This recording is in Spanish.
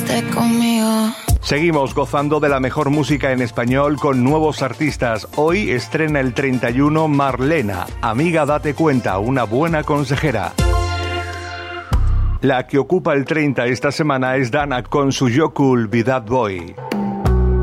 quédate conmigo. Seguimos gozando de la mejor música en español con nuevos artistas. Hoy estrena el 31 Marlena, Amiga date cuenta, una buena consejera. La que ocupa el 30 esta semana es Dana con su Yo Cool Be That Boy.